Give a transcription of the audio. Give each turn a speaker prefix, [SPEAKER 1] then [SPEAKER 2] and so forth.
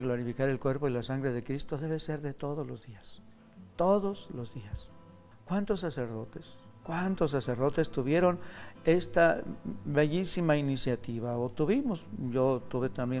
[SPEAKER 1] glorificar el cuerpo y la sangre de Cristo debe ser de todos los días. Todos los días. ¿Cuántos sacerdotes tuvieron esta bellísima iniciativa? Yo tuve también